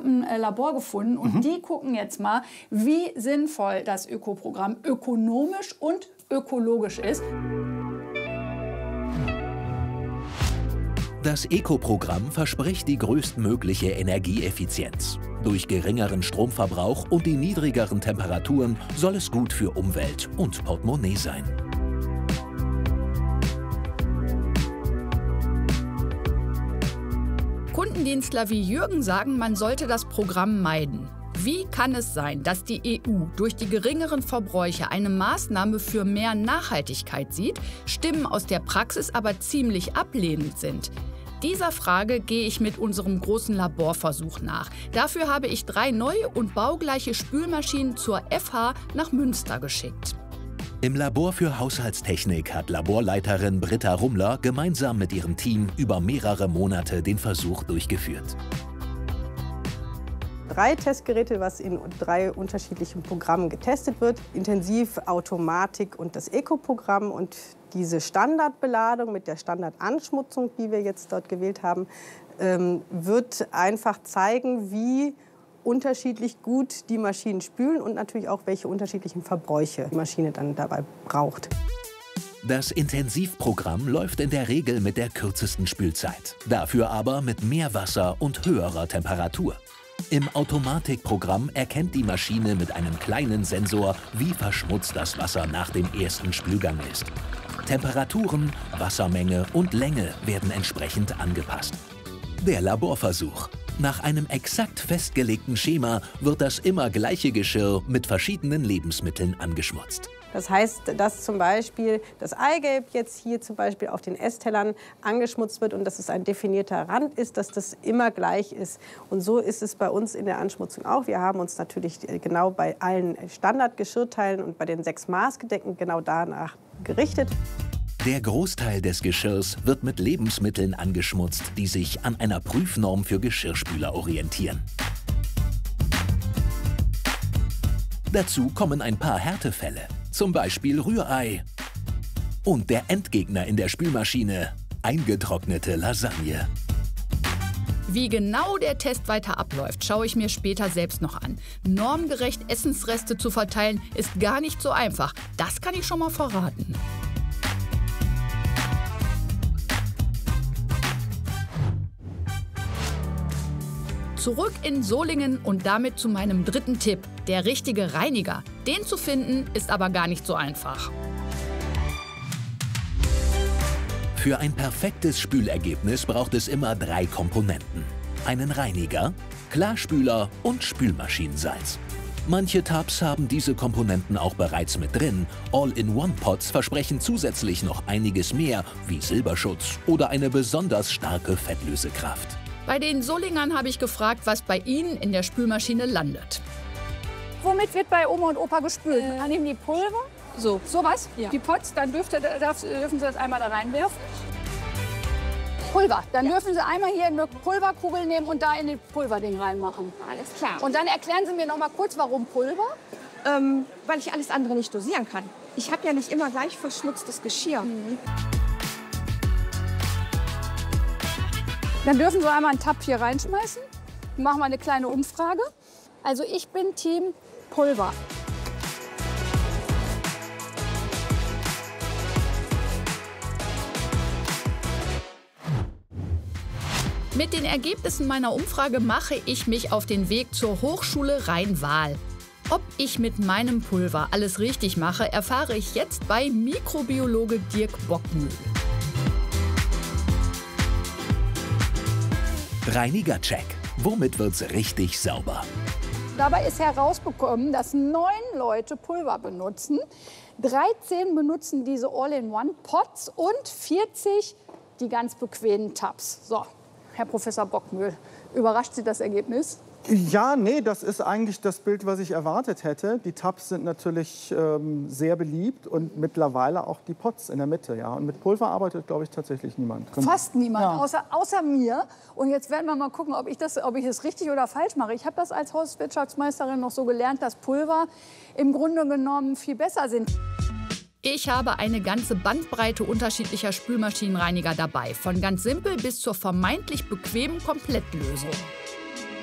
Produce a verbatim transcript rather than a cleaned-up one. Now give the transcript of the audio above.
ein äh, Labor gefunden und Mhm. die gucken jetzt mal, wie sinnvoll das Ökoprogramm ökonomisch und ökologisch ist. Das Eco-Programm verspricht die größtmögliche Energieeffizienz. Durch geringeren Stromverbrauch und die niedrigeren Temperaturen soll es gut für Umwelt und Portemonnaie sein. Kundendienstler wie Jürgen sagen, man sollte das Programm meiden. Wie kann es sein, dass die E U durch die geringeren Verbräuche eine Maßnahme für mehr Nachhaltigkeit sieht, Stimmen aus der Praxis aber ziemlich ablehnend sind? Dieser Frage gehe ich mit unserem großen Laborversuch nach. Dafür habe ich drei neue und baugleiche Spülmaschinen zur F H nach Münster geschickt. Im Labor für Haushaltstechnik hat Laborleiterin Britta Rummler gemeinsam mit ihrem Team über mehrere Monate den Versuch durchgeführt. Drei Testgeräte, was in drei unterschiedlichen Programmen getestet wird. Intensiv, Automatik und das Eco-Programm. Und diese Standardbeladung mit der Standardanschmutzung, die wir jetzt dort gewählt haben, ähm, wird einfach zeigen, wie unterschiedlich gut die Maschinen spülen und natürlich auch, welche unterschiedlichen Verbräuche die Maschine dann dabei braucht. Das Intensivprogramm läuft in der Regel mit der kürzesten Spülzeit, dafür aber mit mehr Wasser und höherer Temperatur. Im Automatikprogramm erkennt die Maschine mit einem kleinen Sensor, wie verschmutzt das Wasser nach dem ersten Spülgang ist. Temperaturen, Wassermenge und Länge werden entsprechend angepasst. Der Laborversuch. Nach einem exakt festgelegten Schema wird das immer gleiche Geschirr mit verschiedenen Lebensmitteln angeschmutzt. Das heißt, dass zum Beispiel das Eigelb jetzt hier zum Beispiel auf den Esstellern angeschmutzt wird und dass es ein definierter Rand ist, dass das immer gleich ist. Und so ist es bei uns in der Anschmutzung auch. Wir haben uns natürlich genau bei allen Standardgeschirrteilen und bei den sechs Maßgedecken genau danach gerichtet. Der Großteil des Geschirrs wird mit Lebensmitteln angeschmutzt, die sich an einer Prüfnorm für Geschirrspüler orientieren. Dazu kommen ein paar Härtefälle, zum Beispiel Rührei. Und der Endgegner in der Spülmaschine, eingetrocknete Lasagne. Wie genau der Test weiter abläuft, schaue ich mir später selbst noch an. Normgerecht Essensreste zu verteilen, ist gar nicht so einfach. Das kann ich schon mal verraten. Zurück in Solingen und damit zu meinem dritten Tipp, der richtige Reiniger. Den zu finden, ist aber gar nicht so einfach. Für ein perfektes Spülergebnis braucht es immer drei Komponenten. Einen Reiniger, Klarspüler und Spülmaschinensalz. Manche Tubs haben diese Komponenten auch bereits mit drin. All-in-One-Pots versprechen zusätzlich noch einiges mehr, wie Silberschutz oder eine besonders starke Fettlösekraft. Bei den Solingern habe ich gefragt, was bei ihnen in der Spülmaschine landet. Womit wird bei Oma und Opa gespült? Äh, nehmen die Pulver? So. Sowas? Ja. Die Pots, dann dürfte, darf, dürfen Sie das einmal da reinwerfen. Pulver. Dann ja. dürfen Sie einmal hier eine Pulverkugel nehmen und da in das Pulverding reinmachen. Alles klar. Und dann erklären Sie mir noch mal kurz, warum Pulver? Ähm, weil ich alles andere nicht dosieren kann. Ich habe ja nicht immer gleich verschmutztes Geschirr. Mhm. Dann dürfen Sie einmal einen Tab hier reinschmeißen. Machen wir eine kleine Umfrage. Also ich bin Team Pulver. Mit den Ergebnissen meiner Umfrage mache ich mich auf den Weg zur Hochschule Rhein-Waal. Ob ich mit meinem Pulver alles richtig mache, erfahre ich jetzt bei Mikrobiologe Dirk Bockmühl. Reinigercheck. Womit wird's richtig sauber? Dabei ist herausgekommen, dass neun Leute Pulver benutzen, dreizehn benutzen diese All-in-One-Pots und vierzig die ganz bequemen Tabs. So, Herr Professor Bockmühl, überrascht Sie das Ergebnis? Ja, nee, das ist eigentlich das Bild, was ich erwartet hätte. Die Tabs sind natürlich ähm, sehr beliebt und mittlerweile auch die Pots in der Mitte. Ja. Und mit Pulver arbeitet, glaube ich, tatsächlich niemand. Fast niemand, ja. außer, außer mir. Und jetzt werden wir mal gucken, ob ich, das, ob ich es richtig oder falsch mache. Ich habe das als Hauswirtschaftsmeisterin noch so gelernt, dass Pulver im Grunde genommen viel besser sind. Ich habe eine ganze Bandbreite unterschiedlicher Spülmaschinenreiniger dabei, von ganz simpel bis zur vermeintlich bequemen Komplettlösung.